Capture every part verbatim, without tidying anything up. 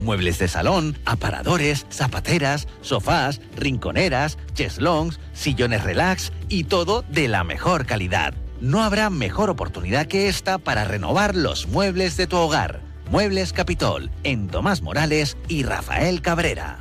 Muebles de salón, aparadores, zapateras, sofás, rinconeras, cheslongs, sillones relax y todo de la mejor calidad. No habrá mejor oportunidad que esta para renovar los muebles de tu hogar. Muebles Capitol, en Tomás Morales y Rafael Cabrera.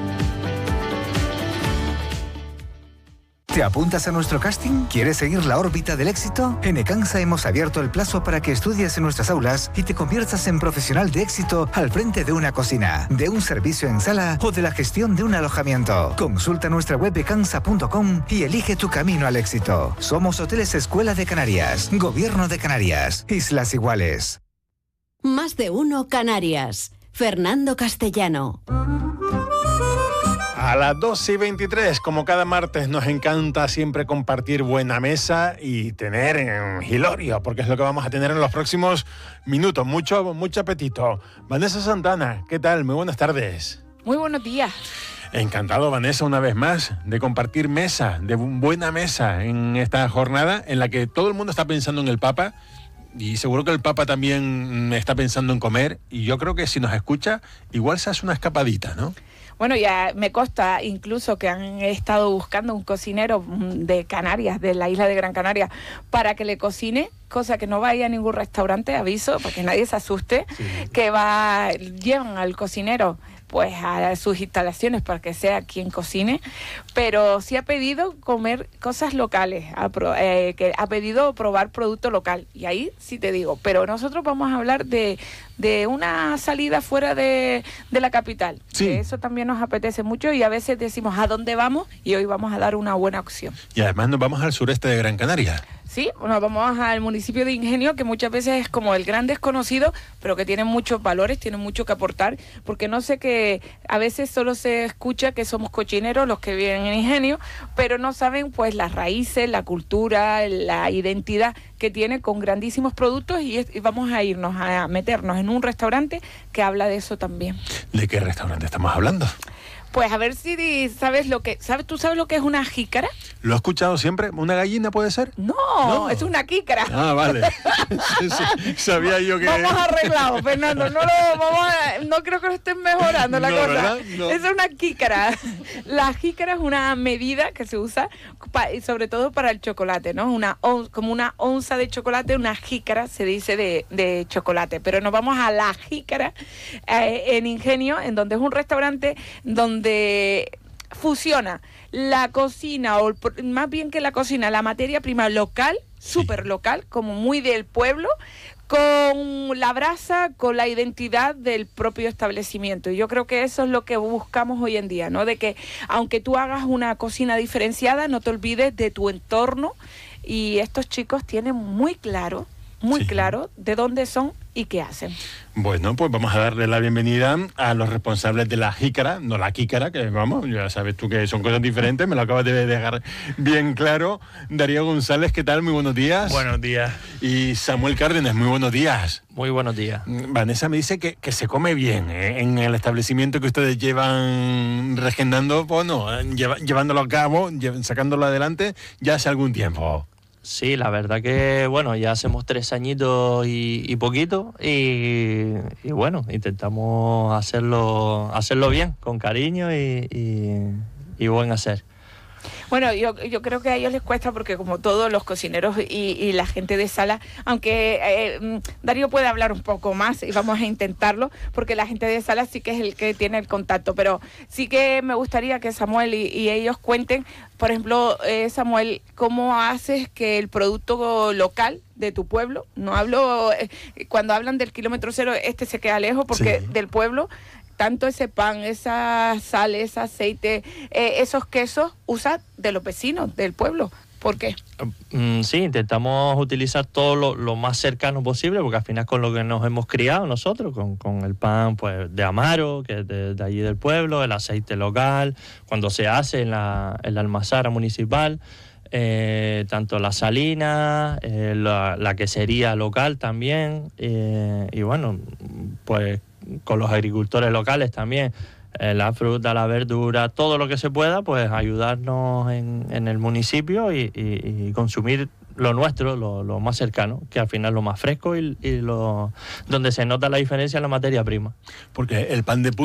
¿Te apuntas a nuestro casting? ¿Quieres seguir la órbita del éxito? En Ecansa hemos abierto el plazo para que estudies en nuestras aulas y te conviertas en profesional de éxito al frente de una cocina, de un servicio en sala o de la gestión de un alojamiento. Consulta nuestra web ecansa punto com y elige tu camino al éxito. Somos Hoteles Escuela de Canarias, Gobierno de Canarias, Islas Iguales. Más de uno Canarias. Fernando Castellano. A las dos y veintitrés, como cada martes, nos encanta siempre compartir buena mesa y tener en Hilorio, porque es lo que vamos a tener en los próximos minutos. Mucho, mucho apetito. Vanessa Santana, ¿qué tal? Muy buenas tardes. Muy buenos días. Encantado, Vanessa, una vez más, de compartir mesa, de buena mesa en esta jornada en la que todo el mundo está pensando en el Papa. Y seguro que el Papa también está pensando en comer. Y yo creo que si nos escucha, igual se hace una escapadita, ¿no? Bueno, ya me consta incluso que han estado buscando un cocinero de Canarias, de la isla de Gran Canaria, para que le cocine, cosa que no vaya a ningún restaurante, aviso, para que nadie se asuste, sí. que va llevan al cocinero pues a sus instalaciones para que sea quien cocine, pero sí ha pedido comer cosas locales, ha, pro, eh, que ha pedido probar producto local, y ahí sí te digo, pero nosotros vamos a hablar de, de una salida fuera de, de la capital, sí. que eso también nos apetece mucho y a veces decimos ¿a dónde vamos? Y hoy vamos a dar una buena opción. Y además nos vamos al sureste de Gran Canaria. Sí, bueno, vamos al municipio de Ingenio, que muchas veces es como el gran desconocido, pero que tiene muchos valores, tiene mucho que aportar, porque no sé que a veces solo se escucha que somos cochineros los que viven en Ingenio, pero no saben pues las raíces, la cultura, la identidad que tiene con grandísimos productos, y, es, y vamos a irnos a meternos en un restaurante que habla de eso también. ¿De qué restaurante estamos hablando? Pues a ver si sabes lo que... ¿sabes? ¿Tú sabes lo que es una jícara? ¿Lo he escuchado siempre? ¿Una gallina puede ser? No, no. Es una jícara. Ah, vale. sí, sí, sabía yo que... Vamos arreglados, Fernando. No, lo, vamos a, no creo que lo estén mejorando la no, cosa. No. Es una jícara. La jícara es una medida que se usa pa, sobre todo para el chocolate, ¿no? Una on, como una onza de chocolate, una jícara se dice de, de chocolate. Pero nos vamos a la jícara eh, en Ingenio, en donde es un restaurante donde de fusiona la cocina, o más bien que la cocina, la materia prima local, súper sí. local, como muy del pueblo, con la brasa, con la identidad del propio establecimiento. Y yo creo que eso es lo que buscamos hoy en día, ¿no? De que aunque tú hagas una cocina diferenciada, no te olvides de tu entorno, y estos chicos tienen muy claro, muy sí. claro de dónde son y qué hacen. Bueno, pues vamos a darle la bienvenida a los responsables de la jícara, no la jícara, que vamos, ya sabes tú que son cosas diferentes, me lo acabas de dejar bien claro. Darío González, ¿qué tal? Muy buenos días. Buenos días. Y Samuel Cárdenas, muy buenos días. Muy buenos días. Vanessa me dice que, que se come bien, ¿eh? En el establecimiento que ustedes llevan regendando, bueno, lleva, llevándolo a cabo, llev, sacándolo adelante, ya hace algún tiempo. Sí, la verdad que, bueno, ya hacemos tres añitos y, y poquito, y, y bueno, intentamos hacerlo hacerlo bien, con cariño y, y, y buen hacer. Bueno, yo, yo creo que a ellos les cuesta porque como todos los cocineros y, y la gente de sala, aunque eh, Darío puede hablar un poco más y vamos a intentarlo, porque la gente de sala sí que es el que tiene el contacto, pero sí que me gustaría que Samuel y, y ellos cuenten, por ejemplo, eh, Samuel, ¿cómo haces que el producto local de tu pueblo, no hablo, eh, cuando hablan del kilómetro cero, este se queda lejos porque sí. del pueblo, tanto ese pan, esa sal, ese aceite, eh, esos quesos, usa de los vecinos, del pueblo. ¿Por qué? Mm, sí, intentamos utilizar todo lo, lo más cercano posible, porque al final con lo que nos hemos criado nosotros, con, con el pan pues de Amaro, que es de, de allí del pueblo, el aceite local, cuando se hace en la, en la almazara municipal, eh, tanto la salina, eh, la, la quesería local también, eh, y bueno, pues con los agricultores locales también, eh, la fruta, la verdura, todo lo que se pueda, pues ayudarnos en, en el municipio y, y, y consumir lo nuestro, lo, lo más cercano, que al final es lo más fresco y, y lo donde se nota la diferencia en la materia prima. Porque el pan de